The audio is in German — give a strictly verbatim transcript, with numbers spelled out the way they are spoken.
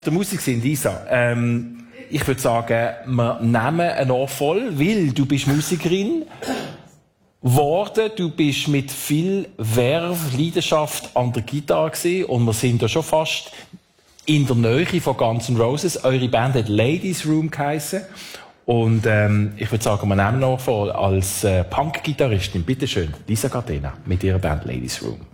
Der Musik sind Lisa. Ähm, ich würde sagen, wir nehmen ein Ohr voll, weil du bist Musikerin geworden, du bist mit viel Verve, Leidenschaft an der Gitarre gewesen, und wir sind da schon fast in der Nähe von Guns N' Roses. Eure Band hat Ladies Room geheissen. Und ähm, ich würde sagen, wir nehmen noch voll als äh, Punk-Gitarristin, bitteschön, Lisa Gardena mit ihrer Band Ladies Room.